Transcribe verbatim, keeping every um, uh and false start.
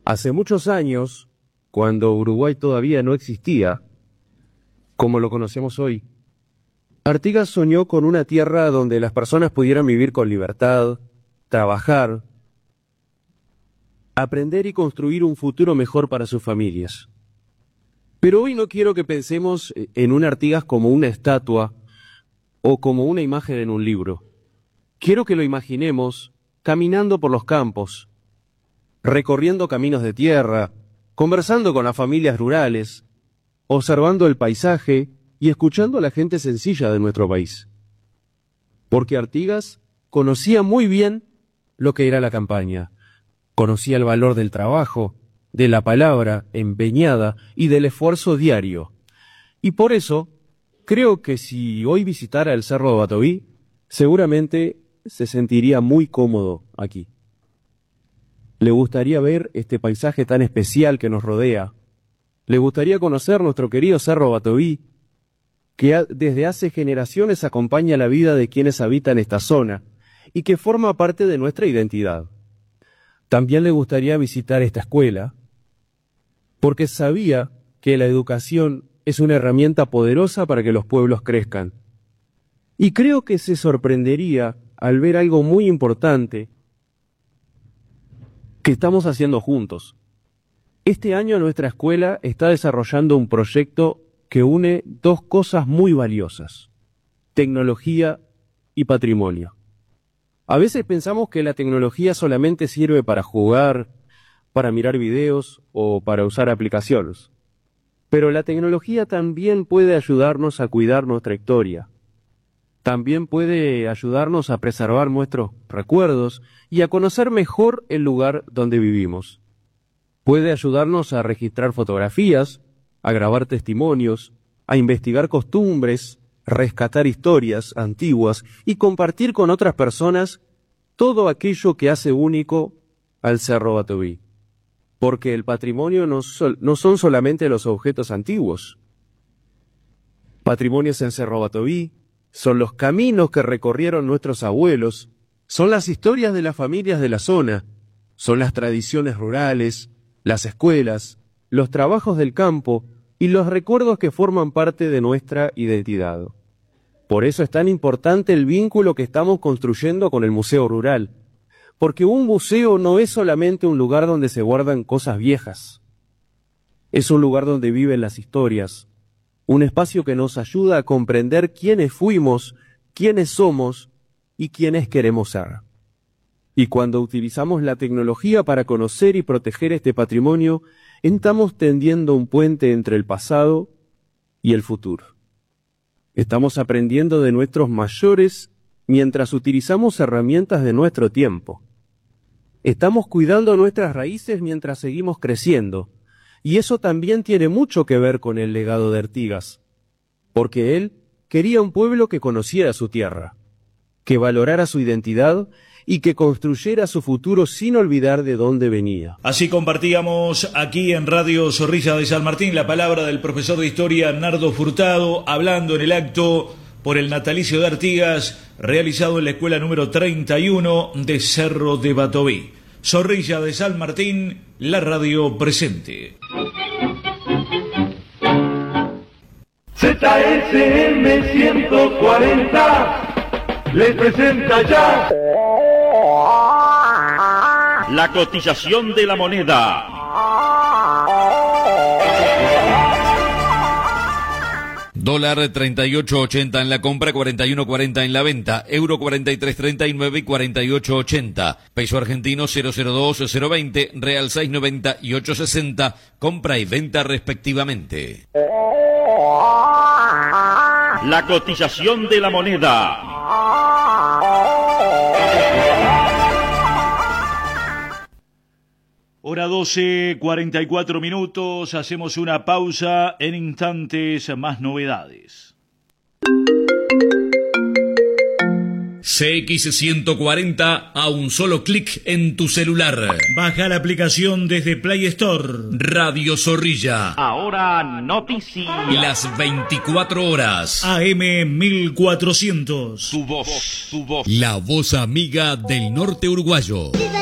Hace muchos años, cuando Uruguay todavía no existía, como lo conocemos hoy, Artigas soñó con una tierra donde las personas pudieran vivir con libertad, trabajar, aprender y construir un futuro mejor para sus familias. Pero hoy no quiero que pensemos en un Artigas como una estatua o como una imagen en un libro. Quiero que lo imaginemos caminando por los campos, recorriendo caminos de tierra, conversando con las familias rurales, observando el paisaje y escuchando a la gente sencilla de nuestro país. Porque Artigas conocía muy bien lo que era la campaña, conocía el valor del trabajo, de la palabra empeñada y del esfuerzo diario. Y por eso, creo que si hoy visitara el Cerro de Batoví, seguramente se sentiría muy cómodo aquí. Le gustaría ver este paisaje tan especial que nos rodea. Le gustaría conocer nuestro querido Cerro Batoví, que desde hace generaciones acompaña la vida de quienes habitan esta zona y que forma parte de nuestra identidad. También le gustaría visitar esta escuela, porque sabía que la educación es una herramienta poderosa para que los pueblos crezcan. Y creo que se sorprendería al ver algo muy importante que estamos haciendo juntos. Este año nuestra escuela está desarrollando un proyecto que une dos cosas muy valiosas: tecnología y patrimonio. A veces pensamos que la tecnología solamente sirve para jugar, para mirar videos o para usar aplicaciones. Pero la tecnología también puede ayudarnos a cuidar nuestra historia. También puede ayudarnos a preservar nuestros recuerdos y a conocer mejor el lugar donde vivimos. Puede ayudarnos a registrar fotografías, a grabar testimonios, a investigar costumbres, rescatar historias antiguas y compartir con otras personas todo aquello que hace único al Cerro Batoví. Porque el patrimonio no, sol, no son solamente los objetos antiguos. Patrimonios en Cerro Batoví son los caminos que recorrieron nuestros abuelos, son las historias de las familias de la zona, son las tradiciones rurales, las escuelas, los trabajos del campo y los recuerdos que forman parte de nuestra identidad. Por eso es tan importante el vínculo que estamos construyendo con el Museo Rural, porque un museo no es solamente un lugar donde se guardan cosas viejas, es un lugar donde viven las historias, un espacio que nos ayuda a comprender quiénes fuimos, quiénes somos y quiénes queremos ser. Y cuando utilizamos la tecnología para conocer y proteger este patrimonio, estamos tendiendo un puente entre el pasado y el futuro. Estamos aprendiendo de nuestros mayores mientras utilizamos herramientas de nuestro tiempo. Estamos cuidando nuestras raíces mientras seguimos creciendo. Y eso también tiene mucho que ver con el legado de Artigas, porque él quería un pueblo que conociera su tierra, que valorara su identidad y que construyera su futuro sin olvidar de dónde venía. Así compartíamos aquí en Radio Zorrilla de San Martín la palabra del profesor de Historia Nardo Furtado, hablando en el acto por el natalicio de Artigas, realizado en la escuela número treinta y uno de Cerro de Batoví. Zorrilla de San Martín, la radio presente. Z S M ciento cuarenta les presenta ya la cotización de la moneda. Dólar treinta y ocho ochenta en la compra, cuarenta y uno cuarenta en la venta. Euro cuarenta y tres treinta y nueve y cuarenta y ocho ochenta. Peso argentino cero cero dos cero veinte. Real seis noventa y ocho sesenta. Compra y venta respectivamente. La cotización de la moneda. Hora doce, cuarenta y cuatro minutos, hacemos una pausa, en instantes más novedades. C X ciento cuarenta a un solo clic en tu celular. Baja la aplicación desde Play Store. Radio Zorrilla. Ahora noticias. Las veinticuatro horas. A M mil cuatrocientos. Tu voz, tu voz. La voz amiga del norte uruguayo.